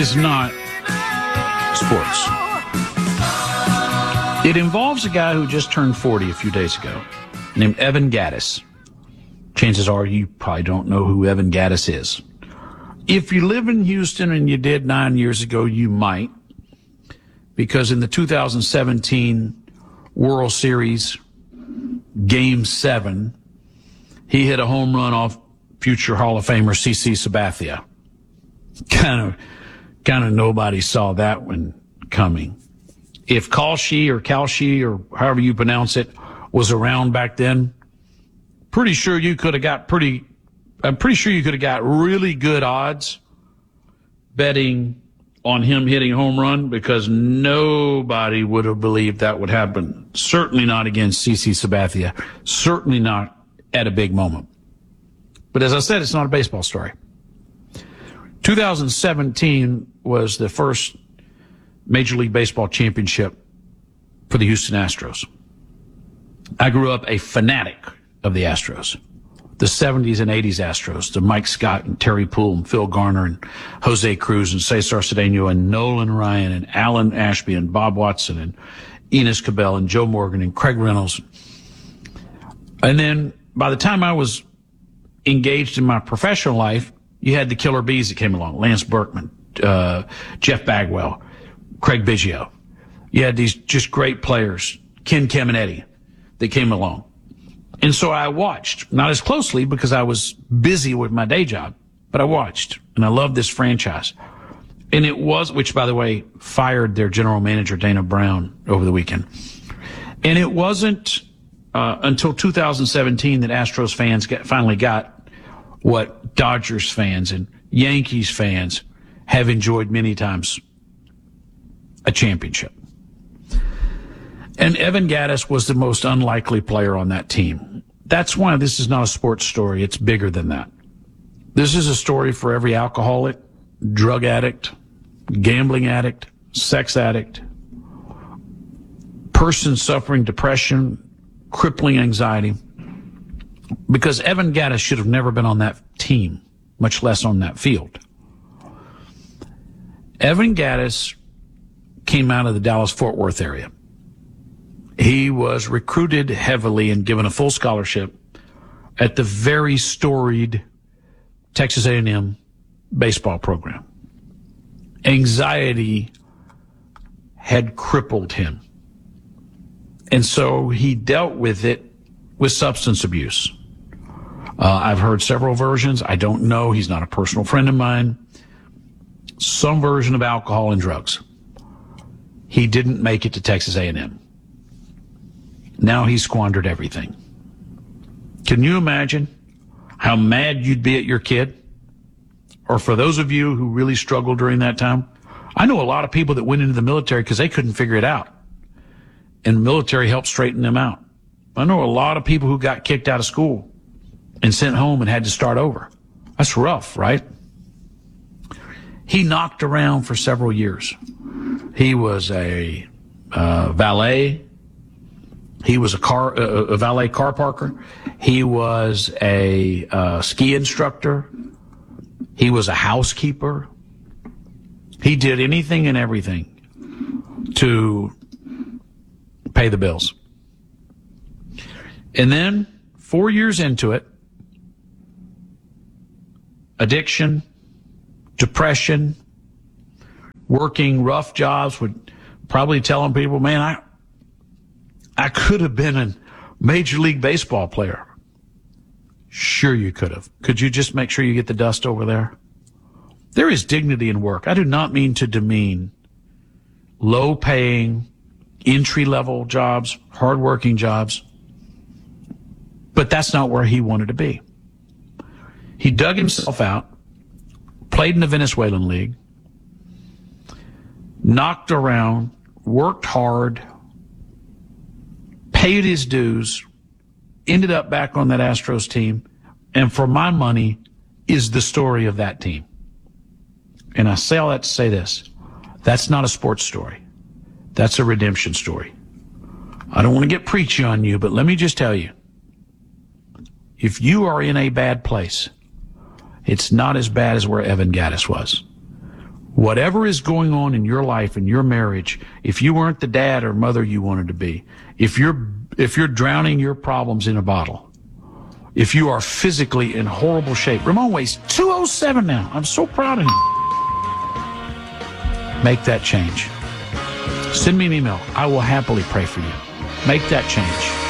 is not sports. It involves a guy who just turned 40 a few days ago, named Evan Gattis. Chances are you probably don't know who Evan Gattis is. If you live in Houston and you did 9 years ago, you might, because in the 2017 World Series Game 7, he hit a home run off future Hall of Famer CC Sabathia. Kind of nobody saw that one coming. If Kalshi or however you pronounce it was around back then, I'm pretty sure you could have got really good odds betting on him hitting a home run, because nobody would have believed that would happen. Certainly not against CC Sabathia. Certainly not at a big moment. But as I said, it's not a baseball story. 2017 was the first Major League Baseball championship for the Houston Astros. I grew up a fanatic of the Astros. The 70s and 80s Astros, the Mike Scott and Terry Poole and Phil Garner and Jose Cruz and Cesar Cedeno and Nolan Ryan and Alan Ashby and Bob Watson and Enos Cabell and Joe Morgan and Craig Reynolds. And then by the time I was engaged in my professional life, you had the killer bees that came along. Lance Berkman, Jeff Bagwell, Craig Biggio. You had these just great players, Ken Caminiti, that came along. And so I watched, not as closely because I was busy with my day job, but I watched, and I loved this franchise. And it was, which by the way, fired their general manager, Dana Brown, over the weekend. And it wasn't until 2017 that Astros fans finally got what Dodgers fans and Yankees fans have enjoyed many times, a championship. And Evan Gattis was the most unlikely player on that team. That's why this is not a sports story. It's bigger than that. This is a story for every alcoholic, drug addict, gambling addict, sex addict, person suffering depression, crippling anxiety. Because Evan Gattis should have never been on that team, much less on that field. Evan Gattis came out of the Dallas-Fort Worth area. He was recruited heavily and given a full scholarship at the very storied Texas A&M baseball program. Anxiety had crippled him. And so he dealt with it with substance abuse. I've heard several versions. I don't know. He's not a personal friend of mine. Some version of alcohol and drugs. He didn't make it to Texas A&M. Now he's squandered everything. Can you imagine how mad you'd be at your kid? Or for those of you who really struggled during that time, I know a lot of people that went into the military because they couldn't figure it out. And the military helped straighten them out. I know a lot of people who got kicked out of school and sent home and had to start over. That's rough, right? He knocked around for several years. He was a valet. He was a valet car parker. He was a ski instructor. He was a housekeeper. He did anything and everything to pay the bills. And then 4 years into it, addiction, depression, working rough jobs, would probably telling people, man, I could have been a Major League Baseball player. Sure you could have. Could you just make sure you get the dust over there? There is dignity in work. I do not mean to demean low-paying, entry-level jobs, hard-working jobs, but that's not where he wanted to be. He dug himself out, played in the Venezuelan League, knocked around, worked hard, paid his dues, ended up back on that Astros team, and for my money is the story of that team. And I say all that to say this. That's not a sports story. That's a redemption story. I don't want to get preachy on you, but let me just tell you, if you are in a bad place, it's not as bad as where Evan Gattis was. Whatever is going on in your life, in your marriage, if you weren't the dad or mother you wanted to be, if you're drowning your problems in a bottle, if you are physically in horrible shape, Ramon weighs 207 now. I'm so proud of him. Make that change. Send me an email. I will happily pray for you. Make that change.